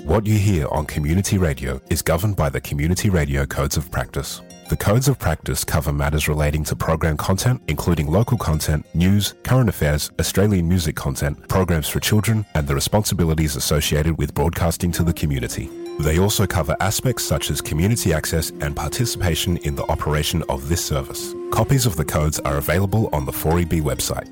What you hear on community radio is governed by the Community Radio Codes of Practice. The Codes of Practice cover matters relating to program content, including local content, news, current affairs, Australian music content, programs for children, and the responsibilities associated with broadcasting to the community. They also cover aspects such as community access and participation in the operation of this service. Copies of the codes are available on the 4EB website.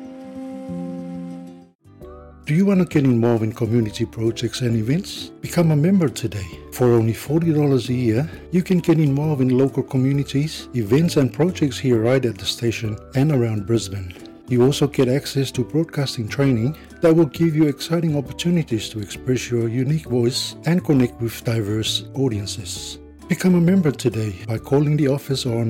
Do you want to get involved in community projects and events? Become a member today. For only $40 a year, you can get involved in local communities, events and projects here right at the station and around Brisbane. You also get access to broadcasting training that will give you exciting opportunities to express your unique voice and connect with diverse audiences. Become a member today by calling the office on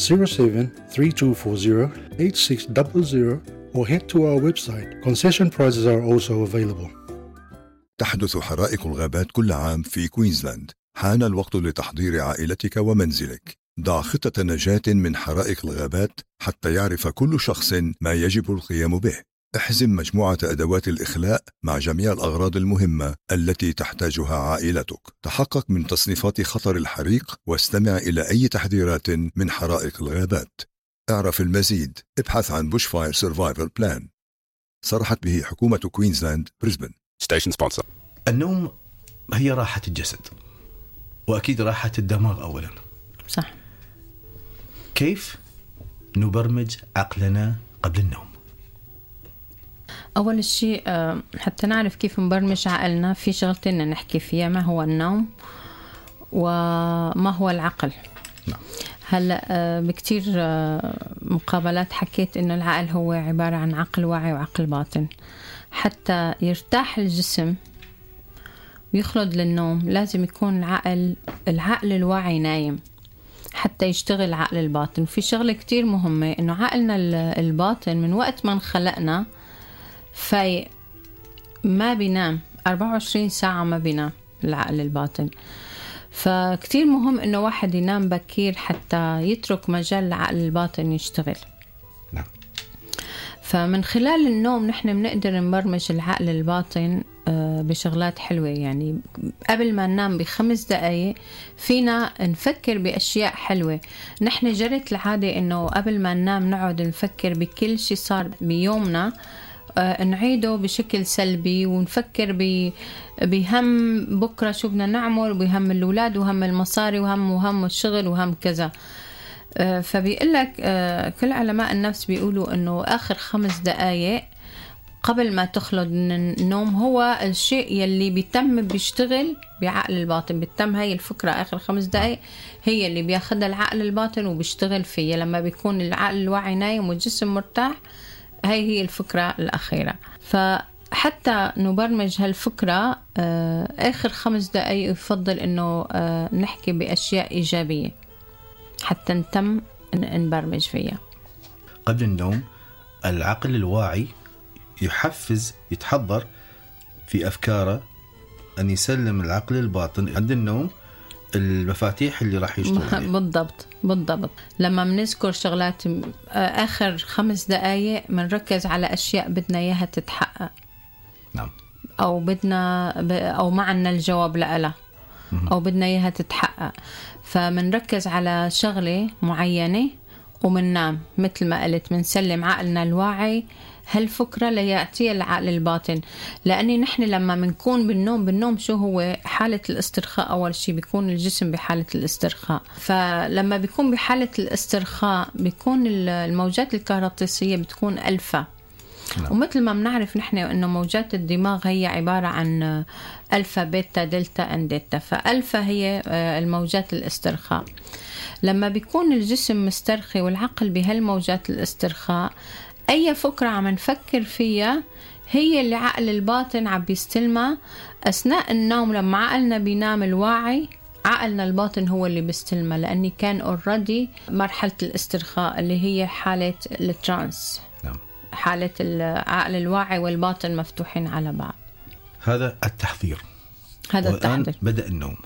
07-3240-8600 or head to our website. Concession prices are also available. تحدث حرائق الغابات كل عام في كوينزلاند. حان الوقت لتحضير عائلتك ومنزلك. ضع خطة نجاة من حرائق الغابات حتى يعرف كل شخص ما يجب القيام به. احزم مجموعة أدوات الإخلاء مع جميع الأغراض المهمة التي تحتاجها عائلتك. تحقق من تصنيفات خطر الحريق واستمع إلى أي تحذيرات من حرائق الغابات. اعرف المزيد. ابحث عن Bushfire Survival Plan. صرحت به حكومة كوينزلاند بريسبن. Station sponsor. النوم هي راحة الجسد وأكيد راحة الدماغ أولا. صح. كيف نبرمج عقلنا قبل النوم؟ أول شيء حتى نعرف كيف نبرمج عقلنا في شغلتين نحكي فيها، ما هو النوم وما هو العقل. نعم. هلأ بكتير مقابلات حكيت إنه العقل هو عبارة عن عقل واعي وعقل باطن. حتى يرتاح الجسم ويخلد للنوم لازم يكون العقل الواعي نايم حتى يشتغل العقل الباطن. في شغلة كتير مهمة إنه عقلنا الباطن من وقت ما انخلقنا فايق، ما بينام 24 ساعة، ما بينام العقل الباطن. فكتير مهم إنه واحد ينام بكير حتى يترك مجال العقل الباطن يشتغل. نعم. فمن خلال النوم نحن بنقدر نبرمج العقل الباطن بشغلات حلوة. يعني قبل ما ننام ب5 دقايق فينا نفكر بأشياء حلوة. نحن جرت العادة إنه قبل ما ننام نقعد نفكر بكل شيء صار بيومنا، نعيده بشكل سلبي ونفكر بهم بكرة شو بدنا نعمل، بهم الأولاد وهم المصاري وهم الشغل وهم كذا. فبيقولك كل علماء النفس بيقولوا إنه آخر 5 دقايق قبل ما تخلد من النوم هو الشيء يلي بيشتغل بعقل الباطن. بتتم هاي الفكرة آخر 5 دقايق هي اللي بياخدها العقل الباطن وبيشتغل فيها. لما بيكون العقل الواعي نايم والجسم مرتاح، هاي هي الفكرة الأخيرة. فحتى نبرمج هالفكرة آخر 5 دقايق يفضل إنه نحكي بأشياء إيجابية حتى نتم نبرمج فيها. قبل النوم العقل الواعي يتحضر في أفكاره أن يسلم العقل الباطن عند النوم المفاتيح اللي راح يشتغل. بالضبط. لما بنذكر شغلات آخر 5 دقايق بنركز على أشياء بدنا إياها تتحقق. نعم. أو معنا الجواب لها أو بدنا إياها تتحقق، فمنركز على شغلة معينة ومننام. مثل ما قلت منسلم عقلنا الواعي هالفكرة ليأتي العقل الباطن. لأني نحن لما منكون بالنوم شو هو حالة الاسترخاء؟ أول شيء بيكون الجسم بحالة الاسترخاء. فلما بيكون بحالة الاسترخاء بيكون الموجات الكهرومغناطيسية بتكون ألفا. ومثل ما بنعرف نحن إنه موجات الدماغ هي عبارة عن ألفا بيتا دلتا أنديتا. فألفا هي الموجات الاسترخاء. لما بيكون الجسم مسترخي والعقل بهالموجات الاسترخاء، أي فكرة عم نفكر فيها هي اللي عقل الباطن عم بيستلمها أثناء النوم. لما عقلنا بينام الواعي، عقلنا الباطن هو اللي بيستلمها، لأني كان أوريدي مرحلة الاسترخاء اللي هي حالة الترانس. نعم. حالة العقل الواعي والباطن مفتوحين على بعض. هذا التحضير. هذا التحضير. بدأ النوم.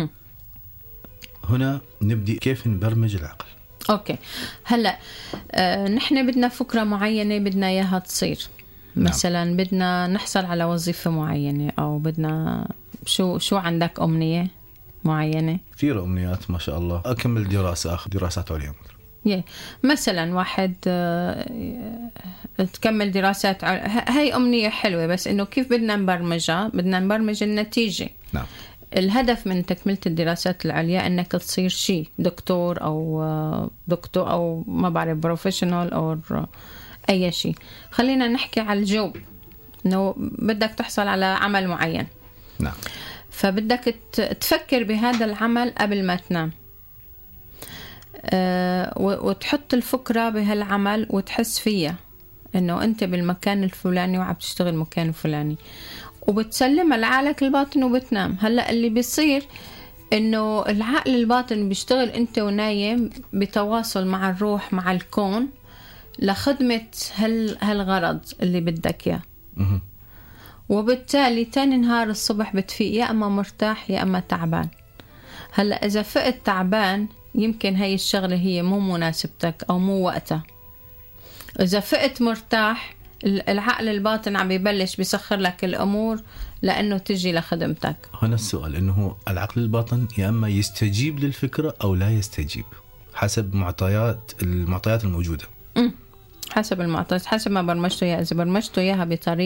هنا نبدأ كيف نبرمج العقل. أوكي. هلأ نحن بدنا فكرة معينة بدنا إياها تصير. مثلا بدنا نحصل على وظيفة معينة، أو بدنا شو عندك أمنية معينة؟ كثير أمنيات ما شاء الله. أكمل دراسة، أخذ دراسات عليا مثلا واحد تكمل دراسات هاي أمنية حلوة، بس إنه كيف بدنا نبرمج النتيجة. نعم. الهدف من تكملة الدراسات العليا إنك تصير شيء دكتور أو ما بعرف بروفيشنال أو أي شيء. خلينا نحكي على الجوب، إنه بدك تحصل على عمل معين. نعم. فبدك تفكر بهذا العمل قبل ما تنام، وتحط الفكرة بهالعمل وتحس فيها إنه أنت بالمكان الفلاني وعم تشتغل مكان الفلاني، وبتسلمها لعقلك الباطن وبتنام. هلأ اللي بيصير إنه العقل الباطن بيشتغل أنت ونايم بتواصل مع الروح مع الكون لخدمة هالغرض اللي بدك إياه. وبالتالي تاني نهار الصبح بتفيق يا أما مرتاح يا أما تعبان. هلأ إذا فقت تعبان يمكن هاي الشغلة هي مو مناسبتك أو مو وقتها. إذا فقت مرتاح العقل الباطن عم يبلش بيسخر لك الأمور لأنه تجي لخدمتك. هنا السؤال إنه العقل الباطن يا أما يستجيب للفكرة أو لا يستجيب حسب المعطيات الموجودة. حسب المعطيات، حسب ما برمجته إياها. إذا برمجته إياها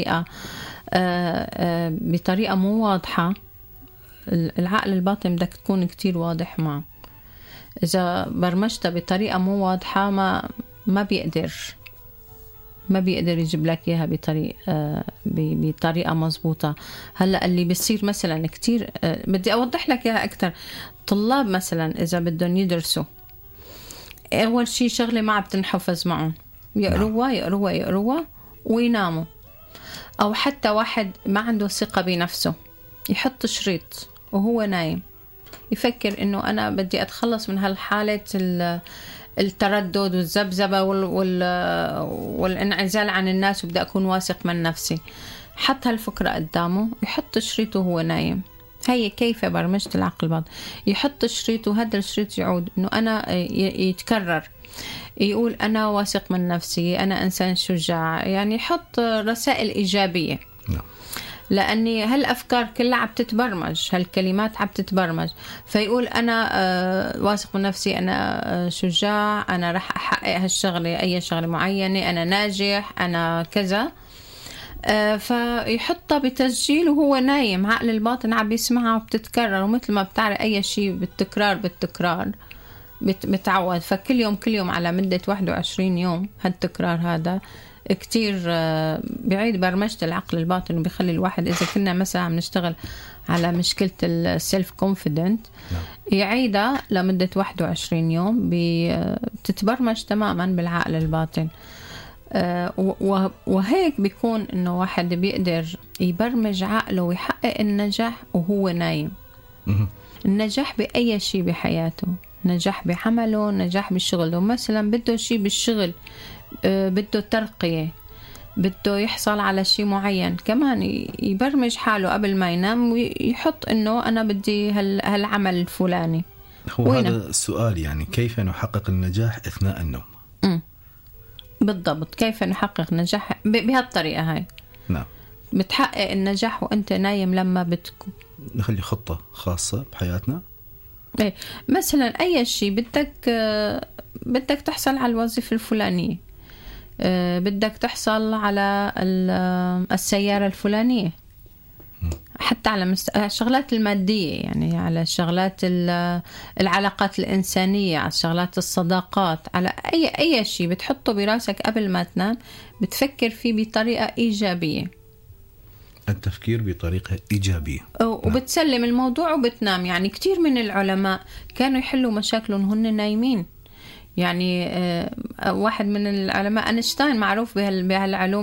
بطريقة مو واضحة، العقل الباطن بدك تكون كتير واضح معه. إذا برمجتها بطريقة مو واضحة ما بيقدر يجيب لك إياها بطريقة مضبوطة. هلأ اللي بيصير مثلا كتير، بدي أوضح لك إياها أكتر. طلاب مثلا إذا بدهم يدرسوا، أول شيء شغلة ما عم تنحفظ معهم، يقروها ويناموا. أو حتى واحد ما عنده ثقة بنفسه يحط شريط وهو نايم، يفكر إنه أنا بدي أتخلص من هالحالة التردد والذبذبة والانعزال عن الناس وبدي أكون واثق من نفسي. حط هالفكرة قدامه، يحط شريط وهو نايم. هي كيف برمجت العقل الباطن. يحط شريط وهذا الشريط يعود إنه أنا يتكرر، يقول أنا واثق من نفسي، أنا إنسان شجاع. يعني يحط رسائل إيجابية. لأني هالأفكار كلها عم تتبرمج، هالكلمات عم تتبرمج. فيقول أنا واثق من نفسي، أنا شجاع، أنا رح أحقق هالشغلة، أي شغلة معينة، أنا ناجح، أنا كذا. فيحطها بتسجيل وهو نايم. عقل الباطن عم يسمعها وبتتكرر. ومثل ما بتعرف أي شيء بالتكرار متعود. فكل يوم على مدة 21 يوم هالتكرار هذا كتير بعيد برمجة العقل الباطن، وبيخلي الواحد إذا كنا مثلا عم نشتغل على مشكلة السيلف كونفيدنت يعيدها لمدة 21 يوم بتتبرمج تماما بالعقل الباطن. وهيك بيكون إنه واحد بيقدر يبرمج عقله ويحقق النجاح وهو نايم. النجاح بأي شيء بحياته، نجاح بعمله، نجاح بالشغل. مثلا بده شيء بالشغل، بده ترقية، بده يحصل على شيء معين، كمان يبرمج حاله قبل ما ينام ويحط إنه أنا بدي هالعمل الفلاني. هو هذا السؤال، يعني كيف نحقق النجاح أثناء النوم؟ بالضبط، كيف نحقق نجاح بهالطريقة هاي. نعم. بتحقق النجاح وأنت نايم لما بتكون نخلي خطة خاصة بحياتنا. مثلا أي شيء بدك تحصل على الوظيفة الفلانية، بدك تحصل على السيارة الفلانية، حتى على الشغلات المادية، يعني على شغلات العلاقات الإنسانية، على شغلات الصداقات، على أي شيء بتحطه براسك قبل ما تنام بتفكر فيه بطريقة إيجابية. التفكير بطريقة إيجابية. وبتسلم الموضوع وبتنام. يعني كتير من العلماء كانوا يحلوا مشاكلهم هن نايمين. يعني واحد من العلماء أينشتاين معروف بهالعلوم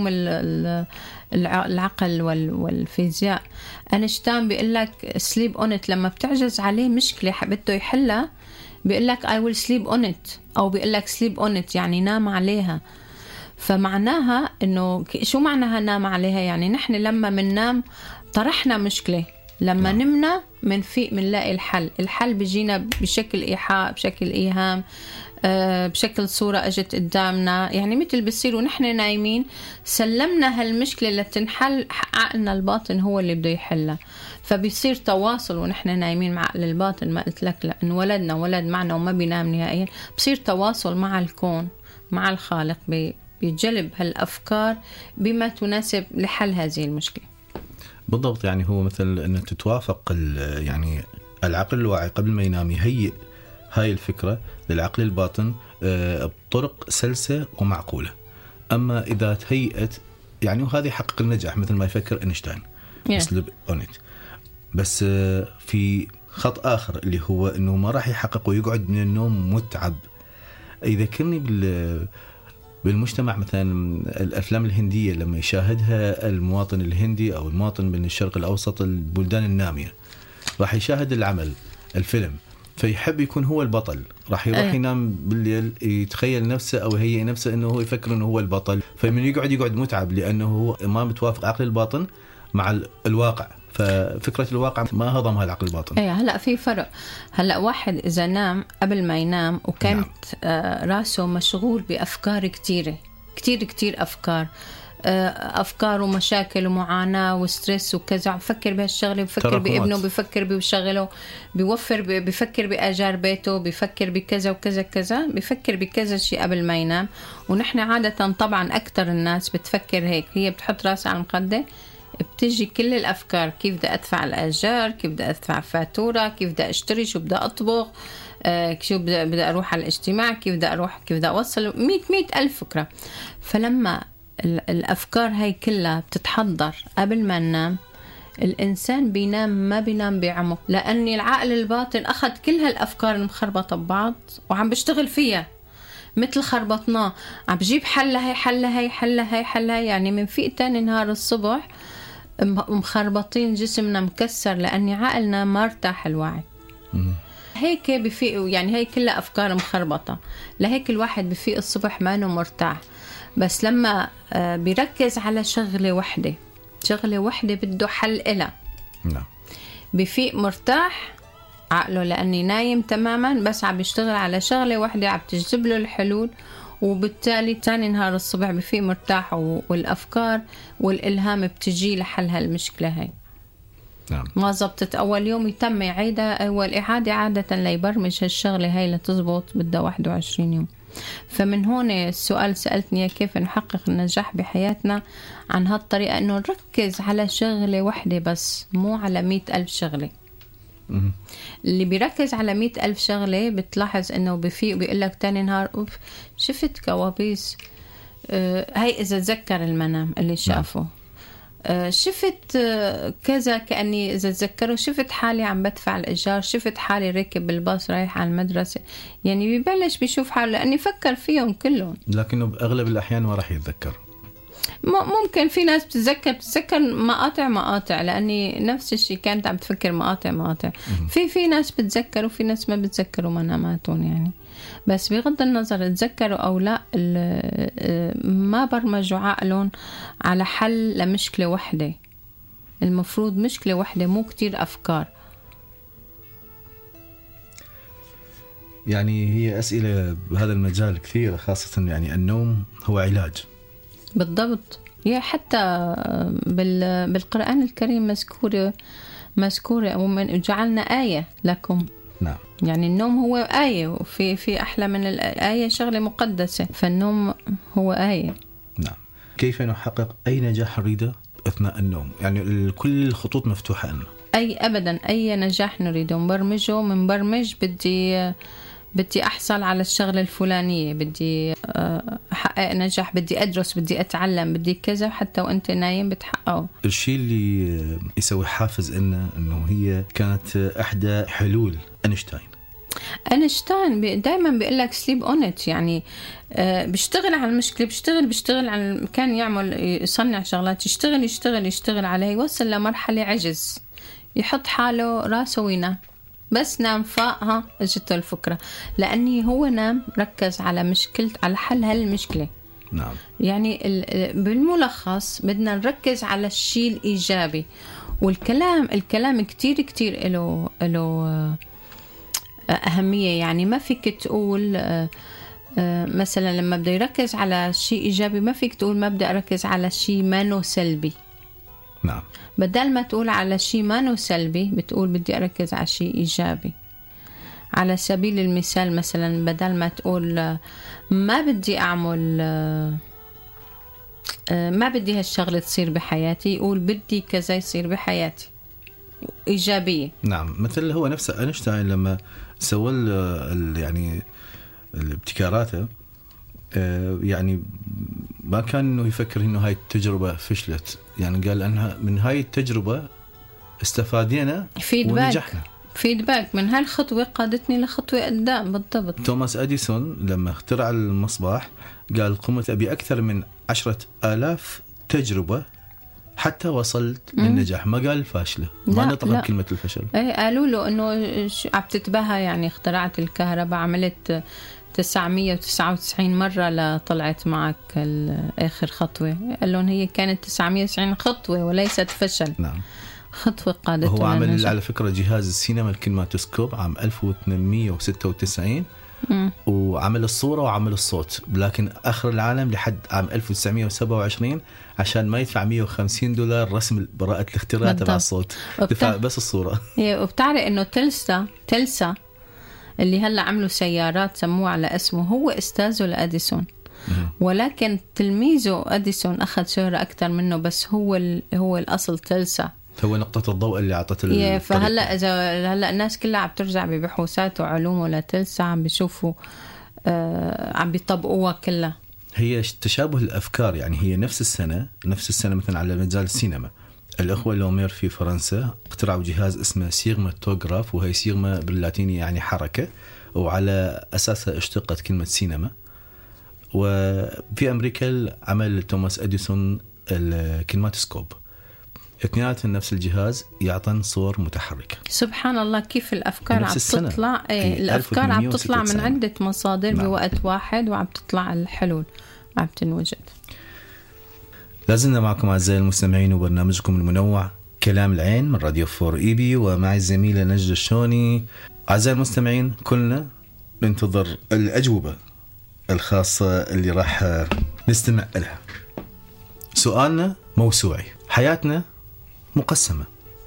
العقل والفيزياء. أينشتاين بيقول لك sleep on it. لما بتعجز عليه مشكلة بده يحلها بيقول لك I will sleep on it، أو بيقول لك sleep on it يعني نام عليها. فمعناها إنه شو معناها نام عليها؟ يعني نحن لما مننام طرحنا مشكلة لما نمنا منفيق منلاقي الحل بيجينا بشكل إيحاء، بشكل إيهام، بشكل صورة أجت قدامنا. يعني مثل بيصير ونحن نايمين سلمنا هالمشكلة لتنحل، عقلنا الباطن هو اللي بده يحلها. فبيصير تواصل ونحن نايمين مع عقل الباطن. ما قلت لك لأن ولدنا ولد معنا وما بينام نهائيا، بصير تواصل مع الكون مع الخالق بجلب هالأفكار بما تناسب لحل هذه المشكلة. بالضبط. يعني هو مثل أن تتوافق يعني العقل الواعي قبل ما ينام يهيئ هاي الفكرة للعقل الباطن بطرق سلسة ومعقولة. أما إذا تهيئت يعني وهذه حقق النجاح مثل ما يفكر أينشتاين اسلوب أونيت. بس في خط آخر اللي هو أنه ما راح يحقق ويقعد من النوم متعب. يذكرني بالمجتمع مثلا الأفلام الهندية لما يشاهدها المواطن الهندي أو المواطن من الشرق الأوسط البلدان النامية، راح يشاهد الفيلم فيحب يكون هو البطل، راح يروح ينام بالليل يتخيل نفسه أو يهيئ نفسه أنه هو يفكر أنه هو البطل، فمن يقعد متعب لأنه هو ما متوافق عقل الباطن مع الواقع. ففكرة الواقع ما هضمها العقل الباطن. هلأ في فرق. هلأ واحد إذا نام قبل ما ينام وكانت راسه مشغول بأفكار كتير أفكار ومشاكل ومعاناة وستريس وكذا، بفكر بهالشغلة، بفكر بابنه، بفكر بشغله، بفكر بأجار بيته، بفكر بكذا وكذا كذا، بفكر بكذا شيء قبل ما ينام. ونحن عادة طبعا أكتر الناس بتفكر هيك، هي بتحط راسها على المخدة بتجي كل الأفكار، كيف بدي أدفع الأجار، كيف بدي أدفع فاتورة، كيف بدي أشتري، شو بدي أطبخ، شو بدي أروح على الاجتماع، كيف بدي أروح، كيف بدي أوصل، 100 ألف فكرة. فلما الأفكار هاي كلها بتتحضر قبل ما ننام، الإنسان بينام ما بينام بعمق، لأن العقل الباطن أخذ كل هالأفكار المخربطة ببعض وعم بيشتغل فيها مثل خربطناه، عم بجيب حلها. يعني من فيق تاني نهار الصبح مخربطين، جسمنا مكسر لأن عقلنا ما ارتاح الوعي. هيك بفيق، يعني هي كلها أفكار مخربطة. لهيك الواحد بفيق الصبح ما انه مرتاح. بس لما بيركز على شغلة واحدة بده حل إلها، بفيق مرتاح عقله لأني نايم تماما، بس عم بيشتغل على شغلة واحدة عم تجذب له الحلول، وبالتالي تاني نهار الصبح بفيق مرتاح والأفكار والإلهام بتجي لحل هالمشكلة هاي. ما زبطت أول يوم يتم يعيدها، أول إعادة عادة ليبرمج هالشغلة هاي لتزبط بدها 21 يوم. فمن هون السؤال سألتني كيف نحقق النجاح بحياتنا عن هالطريقة، أنه نركز على شغلة واحدة بس، مو على 100,000 شغلة. اللي بيركز على 100,000 شغلة بتلاحظ أنه بفيق بيقول لك تاني نهار أوف شفت كوابيس، هاي إذا تذكر المنام اللي شافه، شفت كذا، كأني إذا تذكروا شفت حالي عم بدفع الإيجار، شفت حالي راكب بالباص رايح على المدرسة. يعني بيبلش بيشوف حاله لأني فكر فيهم كلهم، لكنه بأغلب الأحيان ما راح يتذكر. ممكن في ناس بتتذكر مقاطع لأني نفس الشيء كانت عم تفكر مقاطع. في ناس بتذكر وفي ناس ما بتذكروا مناماتهم يعني. بس بغض النظر تذكروا أو لا، ما برمجوا عقلهم على حل لمشكلة واحدة. المفروض مشكلة واحدة مو كتير أفكار. يعني هي أسئلة بهذا المجال كثيرة، خاصة يعني النوم هو علاج. بالضبط. هي حتى بالقرآن الكريم مذكورة ومن جعلنا آية لكم. نعم. يعني النوم هو آية، وفي أحلى من الآية شغلة مقدسة، فالنوم هو آية. نعم. كيف نحقق أي نجاح نريده أثناء النوم؟ يعني كل الخطوط مفتوحة لنا. أبدا أي نجاح نريده نبرمجه. من برمج بدي أحصل على الشغلة الفلانية، بدي أحقق نجاح، بدي أدرس، بدي أتعلم، بدي كذا، حتى وأنت نايم بتحققه. الشيء اللي يسوي حافز إنه هي كانت إحدى حلول أينشتاين دايما بيقول لك sleep on it. يعني بيشتغل على المشكلة، بيشتغل على كان يعمل يصنع شغلات، يشتغل عليه، يوصل لمرحلة عجز، يحط حاله راسه وينام، بس نام فاقها اجته الفكرة، لأني هو نام ركز على على حل هالمشكلة. نعم. يعني بالملخص بدنا نركز على الشيء الإيجابي، الكلام كتير له أهمية. يعني ما فيك تقول مثلا لما بدي يركز على شيء إيجابي ما فيك تقول ما بدي أركز على شيء ما سلبي. نعم. بدل ما تقول على شيء ما سلبي بتقول بدي أركز على شيء إيجابي. على سبيل المثال مثلا بدل ما تقول ما بدي أعمل ما بدي هالشغلة تصير بحياتي، يقول بدي كذا يصير بحياتي، إيجابية. نعم. مثل هو نفسه أينشتاين لما سوى يعني الابتكاراته، يعني ما كان إنه يفكر إنه هاي التجربة فشلت، يعني قال أنها من هاي التجربة استفادينا ونجحنا. فيدباك من هالخطوة قادتني لخطوة قدام. بالضبط. توماس أديسون لما اخترع المصباح قال قمت بأكثر من 10,000 تجربة حتى وصلت للنجاح. ما قال فاشلة، ما نطق بكلمة الفشل. قالوا له إنه عم تتباهى، يعني اخترعت الكهرباء، عملت 999 مرة لطلعت معك آخر خطوة. قال لهم هي كانت 990 خطوة وليست فشل. نعم. خطوة قادته. هو عمل على فكرة جهاز السينما الكينماتوسكوب عام 1896 وعمل الصورة وعمل الصوت، لكن آخر العالم لحد عام 1927 عشان ما يدفع $150 رسم براءة الاختراع تبع الصوت، دفع بس الصورة. وبتعرف إنه تلسا اللي هلا عملوا سيارات سموه على اسمه، هو استاذه لأديسون، ولكن تلميذه أديسون أخذ شهرة أكثر منه، بس هو الأصل تلسا، هو نقطة الضوء اللي عطت فهلا إذا هلا الناس كلها عم ترجع ببحوثات وعلوم لتلسا، عم بيشوفوا عم بيطبقوها كلها. هي تشابه الأفكار، يعني هي نفس السنة مثلا على مجال السينما. الأخوة لومير في فرنسا اخترعوا جهاز اسمه سيغماتوغراف، وهي سيغما باللاتيني يعني حركة، وعلى أساسها اشتقت كلمة سينما. وفي أمريكا عمل توماس أديسون الكينماتوسكوب، اثنيناتهم نفس الجهاز يعطن صور متحركة. سبحان الله كيف الأفكار عم تطلع. الأفكار عم تطلع من عدة مصادر بوقت واحد، وعم تطلع الحلول عم تنوجد. لازلنا معكم أعزائي المستمعين وبرنامجكم المنوع كلام العين من راديو 4 إيبي، ومعي الزميلة نجد الشوني. أعزائي المستمعين كلنا ننتظر الأجوبة الخاصة اللي راح نستمع لها. سؤالنا موسوعي، حياتنا مقسمة،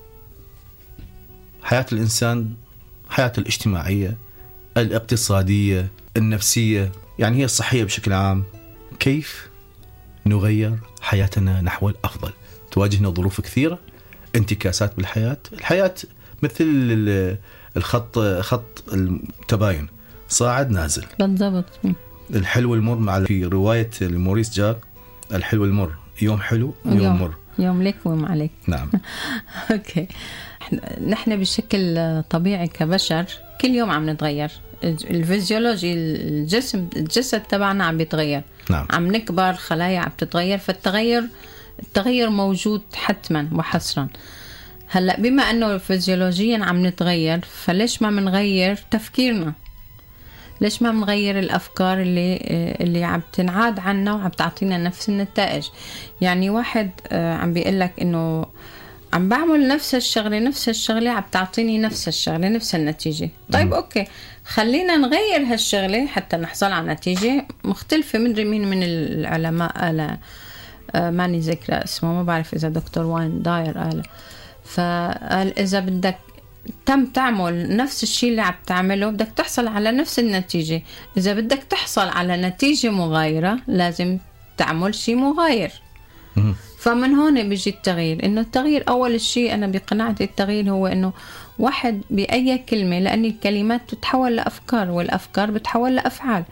حياة الإنسان، حياة الاجتماعية، الاقتصادية، النفسية، يعني هي الصحية بشكل عام. كيف نغير حياتنا نحو الأفضل؟ تواجهنا ظروف كثيرة، انتكاسات بالحياة. الحياة مثل خط التباين، صاعد نازل. بالضبط. الحلو المر، مع في رواية موريس جاك الحلو المر، يوم حلو يوم مر، يوم لك ويوم عليك. نعم. اوكي. نحن بشكل طبيعي كبشر كل يوم عم نتغير. الفيزيولوجي، الجسد تبعنا عم بيتغير. نعم. عم نكبر، خلايا عم تتغير، فالتغير موجود حتما وحصرا. هلا بما انه فيزيولوجيا عم نتغير، فليش ما منغير تفكيرنا؟ ليش ما منغير الأفكار اللي عم تنعاد عنا وعم تعطينا نفس النتائج؟ يعني واحد عم بيقلك إنه عم بعمل نفس الشغلة عم تعطيني نفس الشغلة، نفس النتيجة. طيب أوكي، خلينا نغير هالشغلة حتى نحصل على نتيجة مختلفة. مين من العلماء ماني ذكرى اسمه، ما بعرف إذا دكتور واين داير فقال إذا بدك تعمل نفس الشيء اللي عم تعمله بدك تحصل على نفس النتيجة. إذا بدك تحصل على نتيجة مغايرة لازم تعمل شيء مغاير. فمن هون بيجي التغيير. إنه التغيير أول شيء أنا بقناعتي التغيير هو إنه واحد بأي كلمة، لأن الكلمات تتحول لأفكار والأفكار بتحول لأفعال.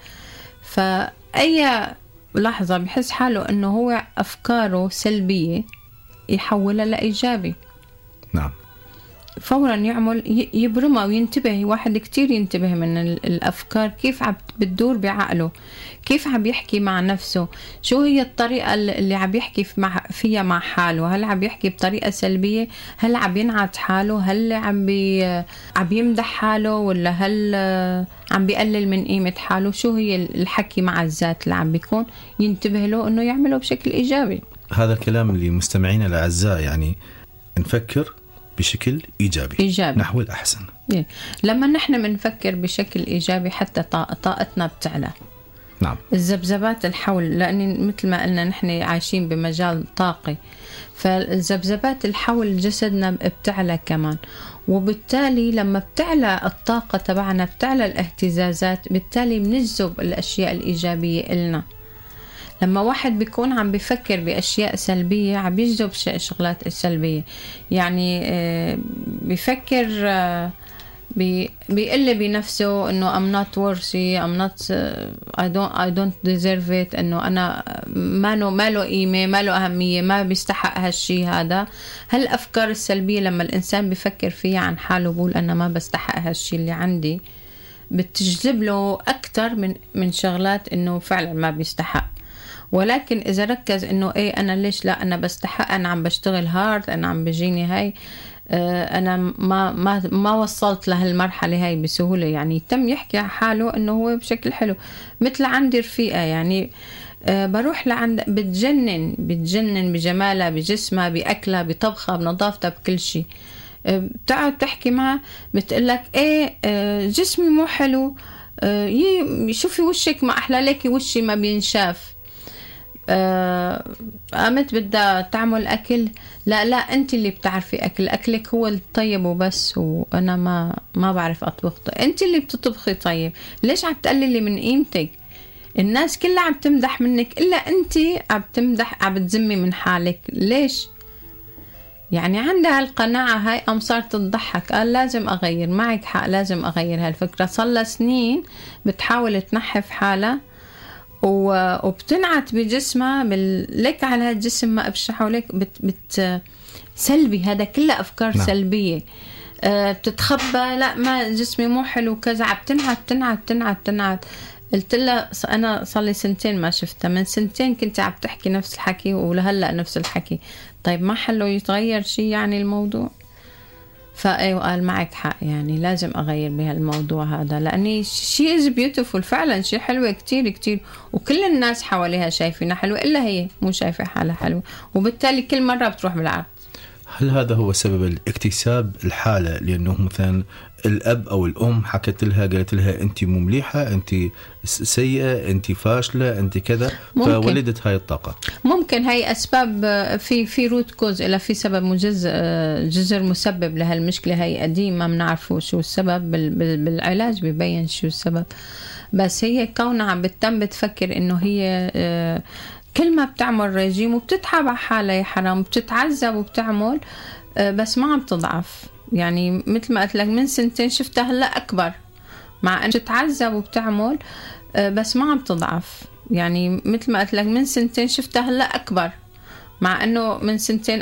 فأي لحظة بحس حاله إنه هو أفكاره سلبية يحولها لإيجابي. نعم. فورا يعمل يبرمها وينتبه. واحد كتير ينتبه من الأفكار، كيف عم بتدور بعقله، كيف عم يحكي مع نفسه، شو هي الطريقة اللي عم يحكي فيها مع حاله. هل عم يحكي بطريقة سلبية؟ هل عم ينعت حاله؟ هل عم يمدح حاله؟ ولا هل عم بيقلل من قيمة حاله؟ شو هي الحكي مع الذات اللي عم بيكون؟ ينتبه له إنه يعمله بشكل إيجابي. هذا الكلام اللي مستمعين الأعزاء، يعني نفكر بشكل إيجابي نحو الأحسن. لما نحن بنفكر بشكل إيجابي حتى طاقتنا بتعلى. نعم. الذبذبات الحول، لأن مثل ما قلنا نحن عايشين بمجال طاقي، فالذبذبات الحول جسدنا بتعلى كمان، وبالتالي لما بتعلى الطاقة تبعنا بتعلى الاهتزازات، بالتالي بنجذب الأشياء الإيجابية إلنا. لما واحد بيكون عم بيفكر بأشياء سلبية عم بيجذب شغلات سلبية، يعني بيفكر بيقل بنفسه إنه I'm not worthy, I'm not I don't deserve it، إنه أنا ما له قيمة، ما له أهمية، ما بيستحق هالشي هذا. هالأفكار السلبية لما الإنسان بيفكر فيها عن حاله بقول أنا ما بستحق هالشي اللي عندي، بتجذب له أكتر من شغلات إنه فعلا ما بيستحق. ولكن إذا ركز إنه إيه أنا ليش لا أنا بستحق، أنا عم بشتغل هارد، أنا عم بجيني هاي، أنا ما وصلت لهالمرحلة هاي بسهولة، يعني تم يحكي عن حاله إنه هو بشكل حلو. مثل عندي رفيقة يعني بروح لعند بتجنن بجمالها، بجسمها، بأكلها، بطبخها، بنظافتها، بكل شيء. بتقعد تحكي معها بتقلك إيه جسمي مو حلو، شوفي وشك ما أحلى لك، وشي ما بينشاف. قامت بدها تعمل أكل، لا أنت اللي بتعرفي أكلك هو الطيب وبس، وأنا ما بعرف أطبخ. أنت اللي بتطبخي طيب، ليش عم تقللي من قيمتك؟ الناس كلها عم تمدح منك إلا أنت عم بتذمي من حالك. ليش؟ يعني عندها القناعة هاي، صارت تضحك. قال لازم أغير. معك حق، لازم أغير هالفكرة. صار سنين بتحاول تنحف حالها وبتنعت بجسمها لك على هالجسم ما أبشحه لك سلبي. هذا كله أفكار سلبية. بتتخبى، لا ما جسمي مو حلو كذا، بتنعت. قلت لها أنا صار لي 2 سنين ما شفتها، من 2 سنين كنت عم تحكي نفس الحكي ولهلأ نفس الحكي. طيب ما حلو يتغير شيء يعني الموضوع؟ فأيوة قال معك حق، يعني لازم أغير بهالموضوع هذا، لأني she is beautiful فعلا، شيء حلوة كتير، وكل الناس حواليها شايفينها حلوة إلا هي مو شايفة حالها حلوة، وبالتالي كل مرة بتروح بالعرض. هل هذا هو سبب الاكتساب الحالة؟ لأنه مثلا الأب أو الأم حكت لها، قالت لها أنت مو مليحة، أنت سيئة، أنت فاشلة، أنت كذا، فولدت هاي الطاقة. ممكن هاي أسباب، في روت كوز، إلا في سبب جذر مسبب لهالمشكلة هاي قديم ما بنعرفه شو السبب، بالعلاج بيبين شو السبب. بس هي كونها عم بتفكر إنه هي كل ما بتعمل رجيم وبتتعب على حالها يا حرام، بتتعذب وبتعمل بس ما عم تضعف. يعني مثل ما قلت لك من 2 سنين شفتها هلا أكبر، مع أن تتعذب وبتعمل بس ما عم تضعف. يعني مثل ما قلت لك من 2 سنين شفتها هلا أكبر، مع أنه من 2 سنين